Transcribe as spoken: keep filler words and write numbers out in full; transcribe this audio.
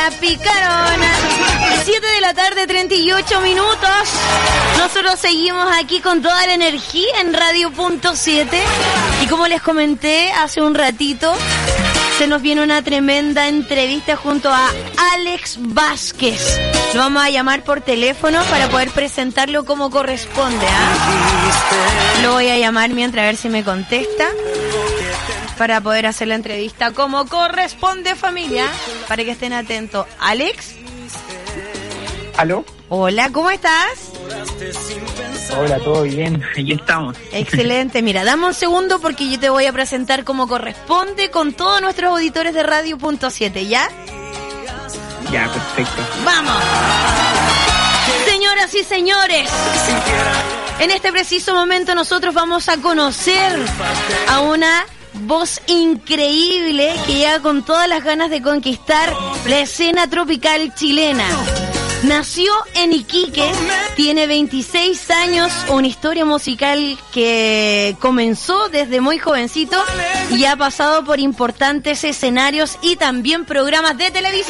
Picaron. siete de la tarde, treinta y ocho minutos. Nosotros seguimos aquí con toda la energía en Radio Punto siete. Y como les comenté hace un ratito, se nos viene una tremenda entrevista junto a Alex Vázquez. Lo vamos a llamar por teléfono para poder presentarlo como corresponde, ¿ah? Lo voy a llamar mientras a ver si me contesta, para poder hacer la entrevista como corresponde, familia, para que estén atentos. Alex. ¿Aló? Hola, ¿cómo estás? Hola, todo bien, aquí estamos. Excelente, mira, dame un segundo porque yo te voy a presentar como corresponde con todos nuestros auditores de Radio Punto siete, ¿ya? Ya, perfecto. ¡Vamos! Señoras y señores, en este preciso momento nosotros vamos a conocer a una voz increíble que llega con todas las ganas de conquistar la escena tropical chilena. Nació en Iquique, tiene veintiséis años, una historia musical que comenzó desde muy jovencito y ha pasado por importantes escenarios y también programas de televisión.